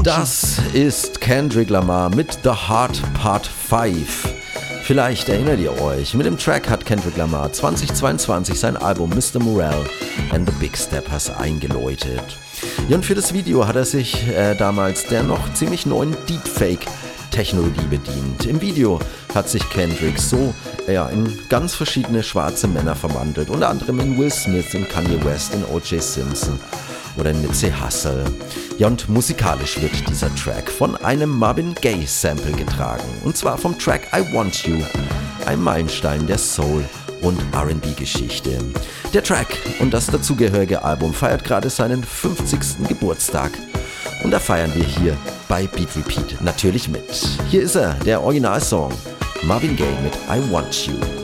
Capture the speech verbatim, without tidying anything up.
Das ist Kendrick Lamar mit The Heart Part fünf. Vielleicht erinnert ihr euch, mit dem Track hat Kendrick Lamar zweitausendzweiundzwanzig sein Album Mister Morale and the Big Steppers eingeläutet. Ja, und für das Video hat er sich äh, damals der noch ziemlich neuen Deepfake-Technologie bedient. Im Video hat sich Kendrick so ja, in ganz verschiedene schwarze Männer verwandelt, unter anderem in Will Smith, in Kanye West, in O J Simpson oder in Nipsey Hussle. Ja, und musikalisch wird dieser Track von einem Marvin Gaye Sample getragen. Und zwar vom Track I Want You, ein Meilenstein der Soul- und R and B-Geschichte. Der Track und das dazugehörige Album feiert gerade seinen fünfzigsten Geburtstag. Und da feiern wir hier bei Beat Repeat natürlich mit. Hier ist er, der Originalsong, Marvin Gaye mit I Want You.